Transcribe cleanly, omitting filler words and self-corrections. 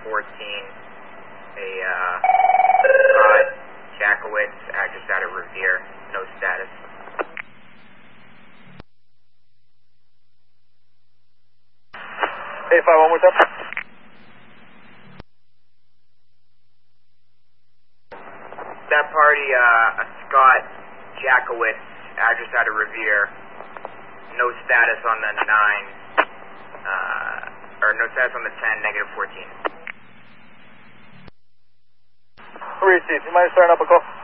A Scott Jackowitz, address out of Revere, no status. Hey, 5, one more time. That party, a Scott Jackowitz, address out of Revere, no status on the 9, or no status on the 10, negative 14. Received. You mind starting up a call?